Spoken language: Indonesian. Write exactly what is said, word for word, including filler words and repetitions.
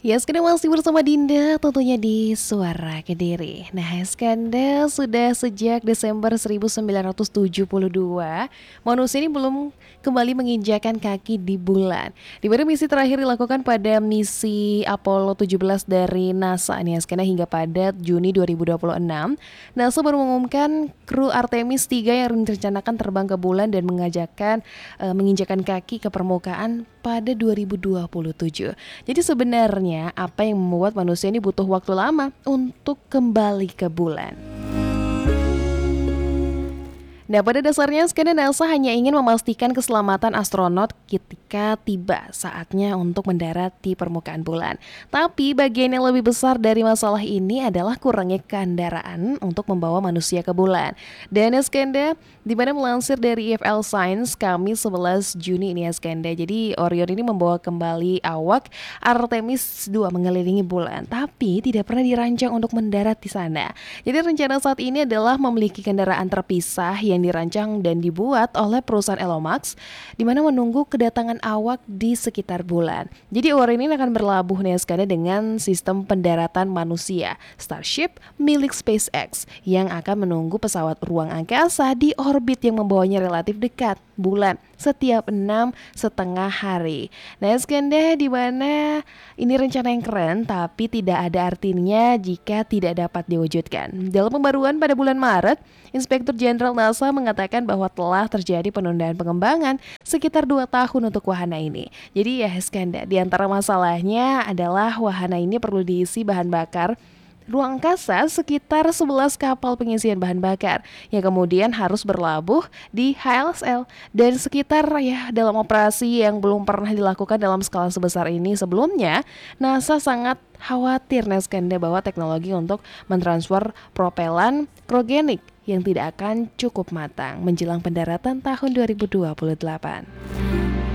Ya, sekarang masih bersama Dinda tentunya di Suara Kediri. Nah, Iskandar sudah sejak Desember seribu sembilan ratus tujuh puluh dua, manusia ini belum kembali menginjakan kaki di bulan. Di mana misi terakhir dilakukan pada misi Apollo tujuh belas dari NASA nih, Iskandar, hingga pada Juni dua ribu dua puluh enam. NASA baru mengumumkan kru Artemis tiga yang direncanakan terbang ke bulan dan mengajakkan eh, menginjakan kaki ke permukaan pada dua ribu dua puluh tujuh. Jadi sebenarnya apa yang membuat manusia ini butuh waktu lama untuk kembali ke bulan? Nah, pada dasarnya sekarang NASA hanya ingin memastikan keselamatan astronot ketika tiba saatnya untuk mendarat di permukaan bulan. Tapi bagian yang lebih besar dari masalah ini adalah kurangnya kendaraan untuk membawa manusia ke bulan. Dan Iskandar, di mana melansir dari E F L Science Kamis sebelas Juni ini, Iskandar. Jadi Orion ini membawa kembali awak Artemis dua mengelilingi bulan, tapi tidak pernah dirancang untuk mendarat di sana. Jadi rencana saat ini adalah memiliki kendaraan terpisah yang dirancang dan dibuat oleh perusahaan Elon Musk, di mana menunggu kedatangan awak di sekitar bulan. Jadi Orion ini akan berlabuh nih sekali dengan sistem pendaratan manusia Starship milik SpaceX yang akan menunggu pesawat ruang angkasa di orbit yang membawanya relatif dekat bulan setiap enam setengah hari. Nah, Iskandar, di mana ini rencana yang keren tapi tidak ada artinya jika tidak dapat diwujudkan. Dalam pembaruan pada bulan Maret, Inspektur Jenderal NASA mengatakan bahwa telah terjadi penundaan pengembangan sekitar dua tahun untuk wahana ini. Jadi ya Iskandar, di antara masalahnya adalah wahana ini perlu diisi bahan bakar ruang angkasa sekitar sebelas kapal pengisian bahan bakar yang kemudian harus berlabuh di H L S L, dan sekitar ya dalam operasi yang belum pernah dilakukan dalam skala sebesar ini sebelumnya. NASA sangat khawatir Neskanda bahwa teknologi untuk mentransfer propelan krogenik yang tidak akan cukup matang menjelang pendaratan tahun dua ribu dua puluh delapan.